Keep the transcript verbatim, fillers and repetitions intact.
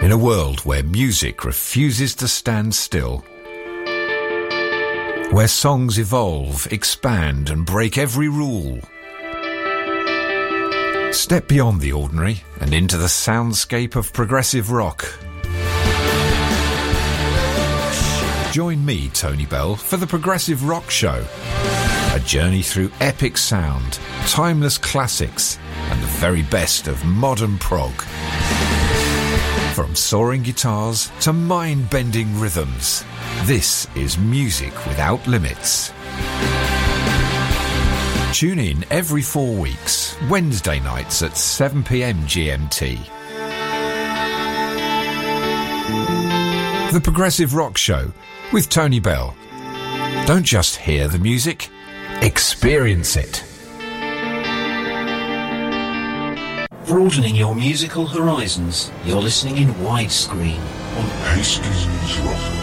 In a world where music refuses to stand still, where songs evolve, expand and break every rule, step beyond the ordinary and into the soundscape of progressive rock. Join me, Tony Bell, for the Progressive Rock Show. A journey through epic sound, timeless classics and the very best of modern prog. From soaring guitars to mind-bending rhythms, this is Music Without Limits. Tune in every four weeks, Wednesday nights at seven p m G M T. The Progressive Rock Show with Tony Bell. Don't just hear the music, experience it. Broadening your musical horizons, you're listening in widescreen on Hastings Rock.